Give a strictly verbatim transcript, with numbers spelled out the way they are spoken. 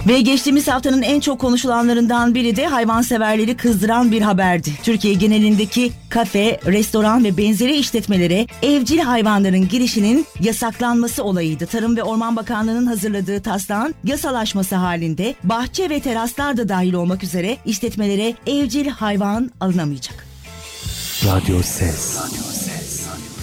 Ve geçtiğimiz haftanın en çok konuşulanlarından biri de hayvanseverleri kızdıran bir haberdi. Türkiye genelindeki kafe, restoran ve benzeri işletmelere evcil hayvanların girişinin yasaklanması olayıydı. Tarım ve Orman Bakanlığı'nın hazırladığı taslağın yasalaşması halinde bahçe ve teraslar da dahil olmak üzere işletmelere evcil hayvan alınamayacak. Radyo Ses.